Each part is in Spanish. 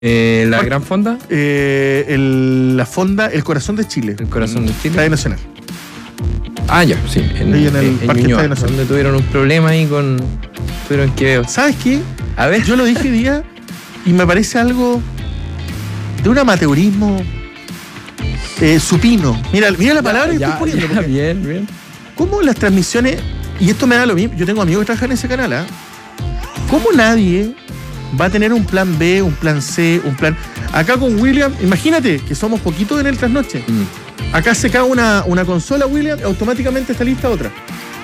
¿La Gran Fonda? La Fonda, el Corazón de Chile. El Corazón de Chile. Estadio Nacional. Ah, ya, sí. En el Parque Ñuñoa, Estadio Nacional. donde tuvieron un problema ahí con... Tuvieron que... ¿Sabes qué? A ver. Yo lo dije hoy día y me parece algo de un amateurismo supino. Mira la palabra que estoy poniendo. Ya, bien. ¿Cómo las transmisiones, y esto me da lo mismo, yo tengo amigos que trabajan en ese canal, ¿ah? ¿Cómo nadie va a tener un plan B, un plan C, un plan... Acá con William, imagínate que somos poquitos en el trasnoche. Acá se cae una consola, William, automáticamente está lista otra.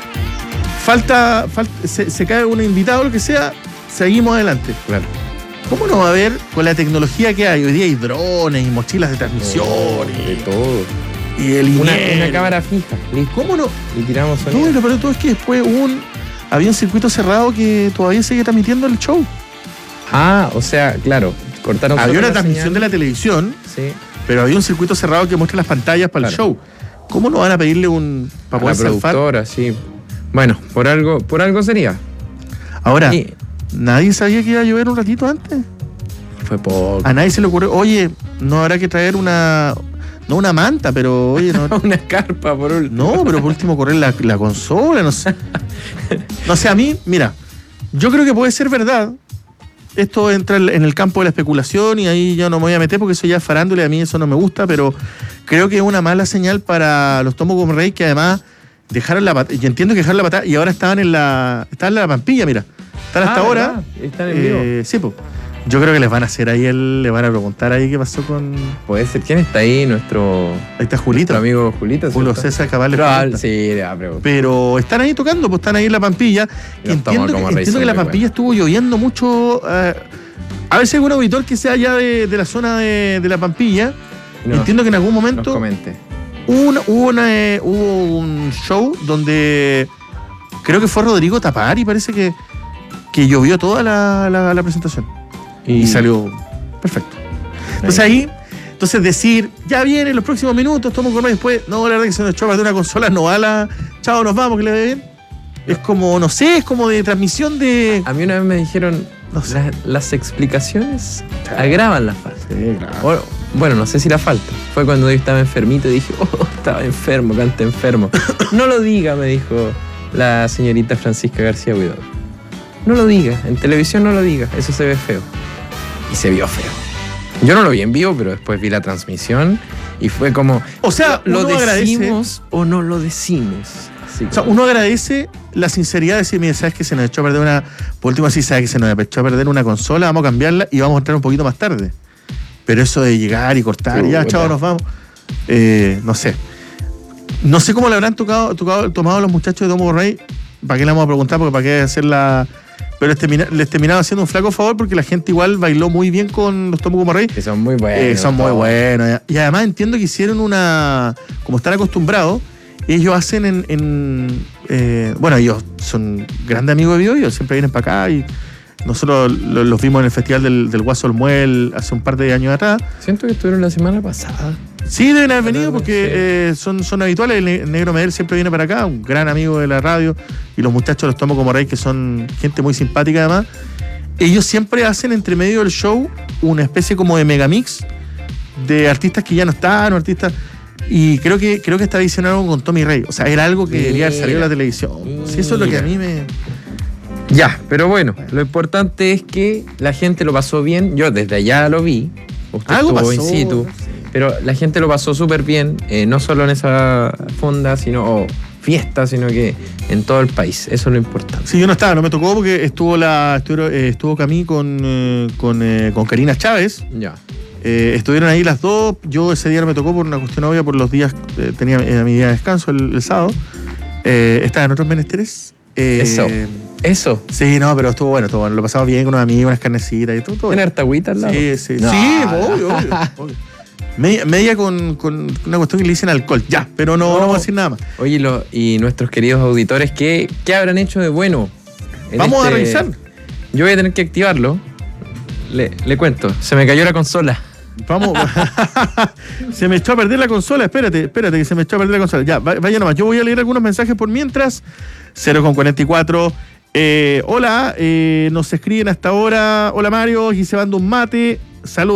Se cae un invitado, lo que sea, seguimos adelante. Claro. ¿Cómo no va a haber con la tecnología que hay? Hoy día hay drones y mochilas de transmisión. De todo. Y el Una cámara fija. Listo. ¿Cómo no? Y tiramos No, sonido. y lo peor de todo es que después había un circuito cerrado que todavía sigue transmitiendo el show. Ah, o sea, claro. Cortaron Había solo una la transmisión señal. de la televisión, Sí. pero había un circuito cerrado que muestra las pantallas para el show. ¿Cómo no van a pedirle para A poder la zafar? productora, sí. Bueno, por algo sería. Ahora, Y nadie sabía que iba a llover un ratito antes. fue poco. A nadie se le ocurrió, oye, no habrá que traer no una manta, pero oye, no. Una carpa, por último. No, pero por último correr la consola, no sé. No sé, a mí, mira, yo creo que puede ser verdad. Esto entra en el campo de la especulación y ahí yo no me voy a meter porque eso ya es farándula y a mí eso no me gusta, pero creo que es una mala señal para los Tomos como Rey que además dejaron la patada, y entiendo que dejaron la patada y ahora estaban en la Pampilla, mira. Están hasta ahora. ¿Verdad? Están en vivo. Sí, pues. Yo creo que les van a hacer ahí, le van a preguntar ahí qué pasó con... Puede ser. ¿Quién está ahí? Nuestro Ahí está Julito. amigo Julito. Julio ¿cierto? César Cabal. Sí, le va a preguntar. Pero están ahí tocando, pues están ahí en la Pampilla. Y los Entiendo Tomos como Rey que son la muy Pampilla estuvo lloviendo mucho. A ver si hay algún auditor que sea allá de la zona de la Pampilla. Entiendo que en algún Nos momento comente. hubo un show donde creo que fue Rodrigo Tapari, parece que llovió toda la presentación. Y salió perfecto. Entonces decir, ya viene en los próximos minutos, tomo con después, no, la verdad que se nos echó a perder una consola, no va chao, nos vamos, que le ve bien. Es como, no sé, es como de transmisión de... A mí una vez me dijeron, No sé. las explicaciones agravan la falta. Sí, claro. Bueno, no sé si la falta. Fue cuando yo estaba enfermito y dije, estaba enfermo, canta enfermo. No lo diga, me dijo la señorita Francisca García Huidobro. No lo diga, en televisión no lo diga, eso se ve feo. Y se vio feo. Yo no lo vi en vivo, pero después vi la transmisión y fue como, O sea, ¿lo uno decimos o no lo decimos? Así O sea, como- uno agradece la sinceridad de decir, mira, sabes que se nos echó a perder por último, sí, sabes que se nos echó a perder una consola, vamos a cambiarla y vamos a entrar un poquito más tarde. Pero eso de llegar y cortar, ya, chao, nos vamos. No sé. No sé cómo le habrán tomado los muchachos de Tomo Rey. ¿Para qué le vamos a preguntar? Porque para qué hacerla. Pero les terminaron haciendo un flaco favor porque la gente igual bailó muy bien con los Tomo como Rey. Que son muy buenos. Son muy todos. buenos. Y además entiendo que hicieron como están acostumbrados, ellos hacen bueno, ellos son grandes amigos de Bio, ellos siempre vienen para acá y nosotros los vimos en el festival del Guaso Olmuel hace un par de años atrás. Siento que estuvieron la semana pasada. Sí, deben haber venido porque son habituales. El Negro Medel siempre viene para acá, un gran amigo de la radio. Y los muchachos los tomo como Rey, que son gente muy simpática además. Ellos siempre hacen entre medio del show una especie como de megamix de artistas que ya no están, o artistas. Y creo que está adicionado con Tommy Rey. O sea, era algo que debería haber salido en la televisión. Sí, eso es lo que a mí me... Ya, pero bueno, lo importante es que la gente lo pasó bien. Yo desde allá lo vi. Usted Algo estuvo pasó, in situ. no sé. Pero la gente lo pasó súper bien, no solo en esa fonda, o fiesta, sino que en todo el país. Eso es lo importante. Sí, yo no estaba, no me tocó porque estuvo Camí con Karina Chávez. Ya. Estuvieron ahí las dos. Yo ese día no me tocó por una cuestión obvia, por los días, tenía mi día de descanso el sábado. Estaba en otros menesteres. Eso. Sí, no, pero estuvo bueno, lo pasamos bien con unos amigos, unas carnecitas y todo. ¿Tiene harta agüita al lado? Sí. No. Sí, obvio. Media con una cuestión que le dicen alcohol, ya, pero no vamos a decir nada más. Oye, y nuestros queridos auditores, ¿qué habrán hecho de bueno? Vamos a revisar. Yo voy a tener que activarlo. Le cuento, se me cayó la consola. Vamos. Se me echó a perder la consola. Espérate, que se me echó a perder la consola. Ya, vaya nomás. Yo voy a leer algunos mensajes por mientras. 0:44. Hola, nos escriben hasta ahora. Hola Mario, y se van de un mate. Salud.